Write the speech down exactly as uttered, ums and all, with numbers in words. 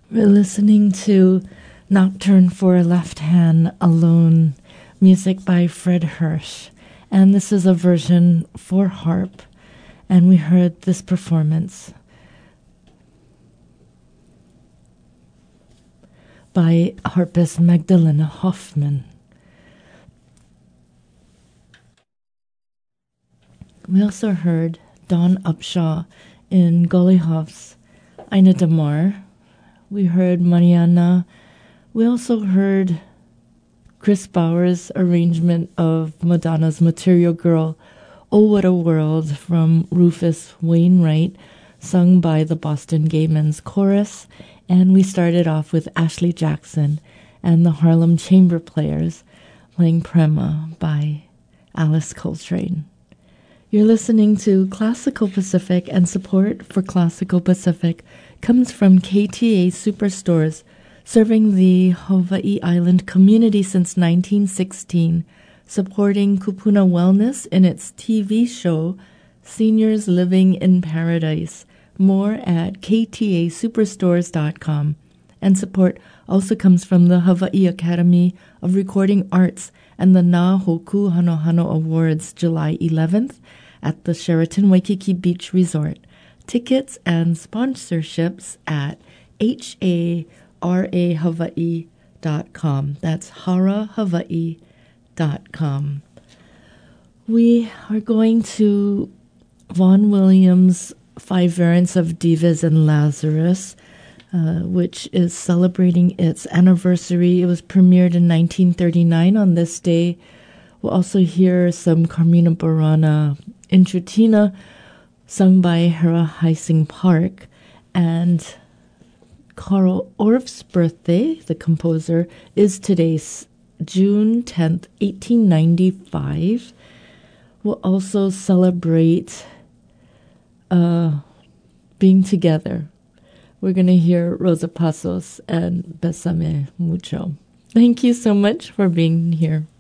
We're listening to Nocturne for Left Hand Alone, music by Fred Hirsch. And this is a version for harp. And we heard this performance by harpist Magdalena Hoffman. We also heard Don Upshaw in Golijov's Eine Damar. We heard Mariana. We also heard Chris Bauer's arrangement of Madonna's Material Girl, Oh What a World, from Rufus Wainwright, sung by the Boston Gay Men's Chorus. And we started off with Ashley Jackson and the Harlem Chamber Players playing Prema by Alice Coltrane. You're listening to Classical Pacific, and support for Classical Pacific comes from K T A Superstores, serving the Hawaii Island community since nineteen sixteen, supporting Kupuna Wellness in its T V show, Seniors Living in Paradise. More at k t a superstores dot com. And support also comes from the Hawaii Academy of Recording Arts and the Na Hoku Hano Hano Awards, July eleventh, at the Sheraton Waikiki Beach Resort. Tickets and sponsorships at h a r a hawaii dot com. That's hara hawaii dot com. We are going to Vaughan Williams' Five Variants of Divas and Lazarus, uh, which is celebrating its anniversary. It was premiered in nineteen thirty-nine on this day. We'll also hear some Carmina Burana Intrutina, sung by Hera Heising Park. And Carl Orff's birthday, the composer, is today, June tenth, eighteen ninety-five. We'll also celebrate uh, being together. We're going to hear Rosa Pasos and Besame Mucho. Thank you so much for being here.